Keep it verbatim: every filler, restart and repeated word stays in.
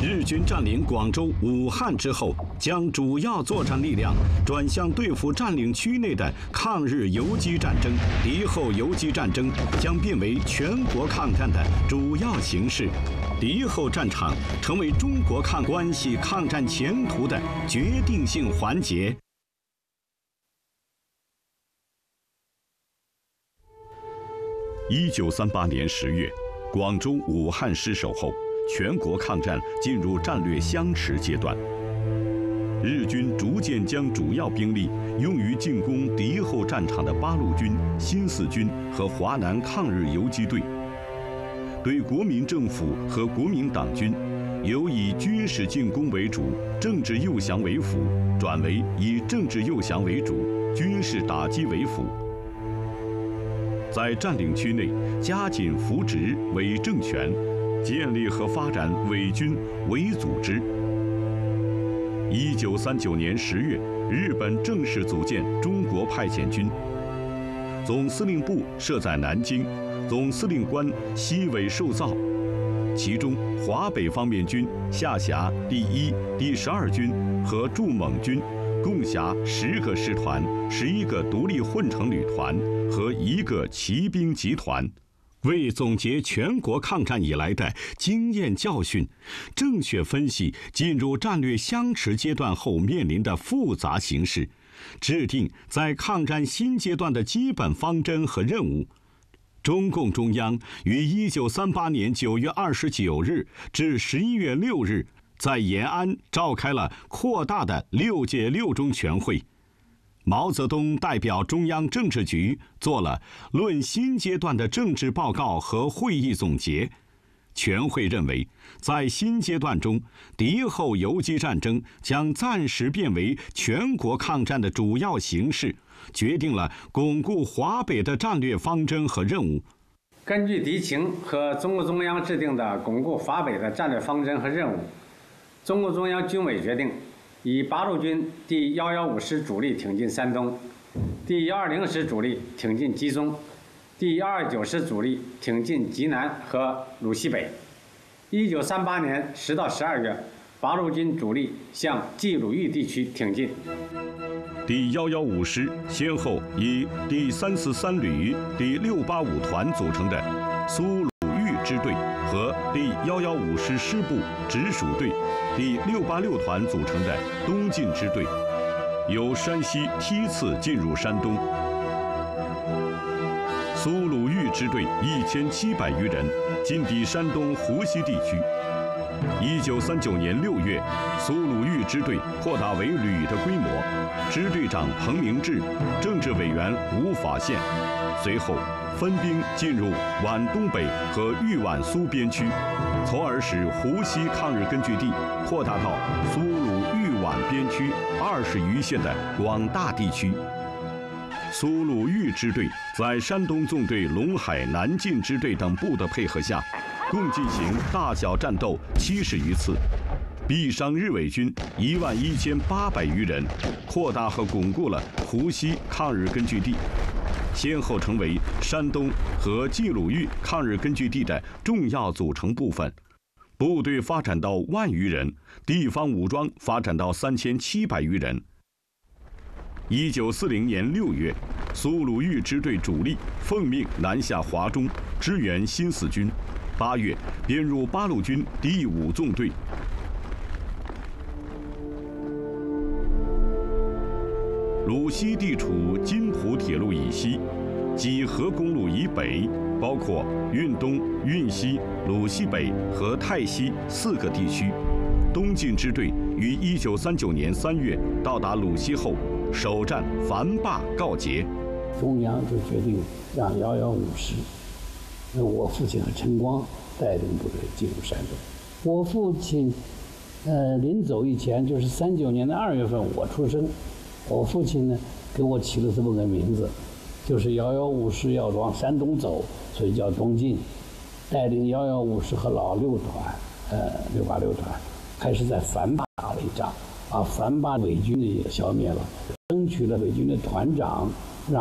日军占领广州、武汉之后，将主要作战力量转向对付占领区内的抗日游击战争。敌后游击战争将变为全国抗战的主要形式。敌后战场成为中国抗关系抗战前途的决定性环节。一九三八年十月，广州、武汉失守后，全国抗战进入战略相持阶段。日军逐渐将主要兵力用于进攻敌后战场的八路军、新四军和华南抗日游击队，对国民政府和国民党军由以军事进攻为主、政治诱降为辅，转为以政治诱降为主、军事打击为辅。在占领区内加紧扶植伪政权，建立和发展伪军、伪组织。一九三九年十月，日本正式组建中国派遣军，总司令部设在南京，总司令官西尾寿造。其中，华北方面军下辖第一、第十二军和驻蒙军，共辖十个师团、十一个独立混成旅团和一个骑兵集团。为总结全国抗战以来的经验教训，正确分析进入战略相持阶段后面临的复杂形势，制定在抗战新阶段的基本方针和任务，中共中央于一九三八年九月二十九日至十一月六日在延安召开了扩大的六届六中全会。毛泽东代表中央政治局做了论新阶段的政治报告和会议总结。全会认为，在新阶段中，敌后游击战争将暂时变为全国抗战的主要形式，决定了巩固华北的战略方针和任务。 根据敌情和中共中央制定的巩固华北的战略方针和任务，中共中央军委决定以八路军第一一五师主力挺进山东，第一二零师主力挺进冀中，第一二九师主力挺进济南和鲁西北。一九三八年十到十二月，八路军主力向冀鲁豫地区挺进。 第一一五师先后以第三四三旅、第六八五团组成的苏鲁豫支队和第一一五师师部直属队、第六八六团组成的东进支队，由山西梯次进入山东。苏鲁豫支队一千七百余人进抵山东湖西地区。一九三九年六月，苏鲁豫支队扩大为旅的规模，支队长彭明志，政治委员吴法宪。随后分兵进入皖东北和豫皖苏边区，从而使湖西抗日根据地扩大到苏鲁豫皖边区二十余县的广大地区。苏鲁豫支队在山东纵队陇海南进支队等部的配合下，共进行大小战斗七十余次，毙伤日伪军一万一千八百余人，扩大和巩固了湖西抗日根据地，先后成为山东和冀鲁豫抗日根据地的重要组成部分。部队发展到万余人，地方武装发展到三千七百余人。一九四零年六月，苏鲁豫支队主力奉命南下华中，支援新四军。八月，编入八路军第五纵队。鲁西地处津浦铁路以西，济河公路以北，包括运东、运西、鲁西北和泰西四个地区。东进支队于一九三九年三月到达鲁西后，首战樊坝告捷。 中央就决定让幺幺五师，那我父亲和陈光带领部队进入山东。我父亲，呃，临走以前，就是三九年的二月份，我出生。我父亲呢，给我起了这么个名字，就是幺幺五师要往山东走，所以叫东进。带领幺幺五师和老六团，呃，六八六团，开始在樊坝打了一仗，把樊坝伪军也消灭了，争取了伪军的团长